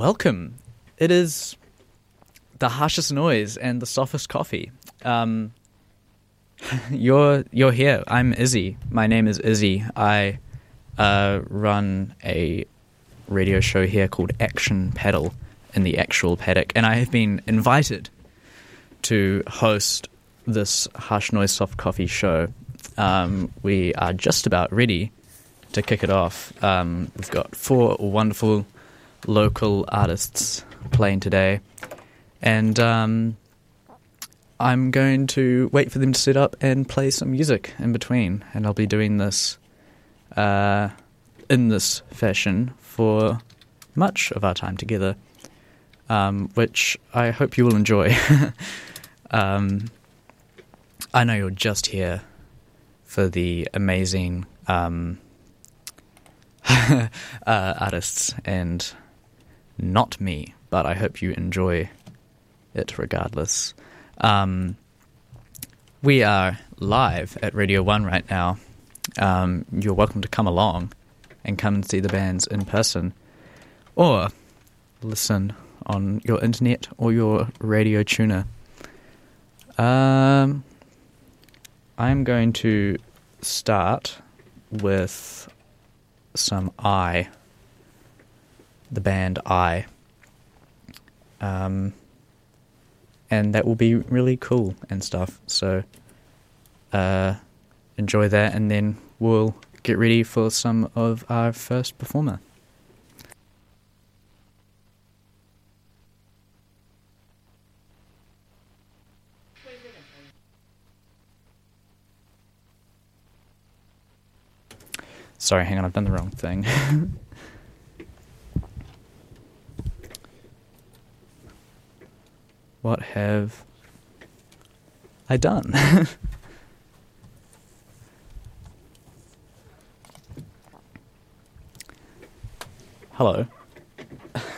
welcome. It is the harshest noise and the softest coffee. You're here. I'm Izzy. My name is Izzy. I run a radio show here called Action Paddle in the actual paddock, and I have been invited to host this Harsh Noise Soft Coffee show. We are just about ready to kick it off. We've got 4 wonderful local artists playing today, and I'm going to wait for them to set up and play some music in between, and I'll be doing this in this fashion for much of our time together, which I hope you will enjoy. I know you're just here for the amazing artists and not me, but I hope you enjoy it regardless. We are live at Radio 1 right now. You're welcome to come along and come and see the bands in person, or listen on your internet or your radio tuner. I'm going to start with some I, the band I, and that will be really cool and stuff, so enjoy that, and then we'll get ready for some of our first performer. Sorry, hang on, I've done the wrong thing. What have I done? Hello.